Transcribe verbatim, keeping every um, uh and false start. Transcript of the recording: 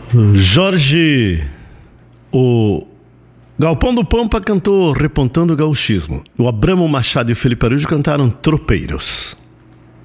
Jorge, o Galpão do Pampa cantou Repontando o Gauchismo. O Abramo Machado e o Felipe Araújo cantaram Tropeiros.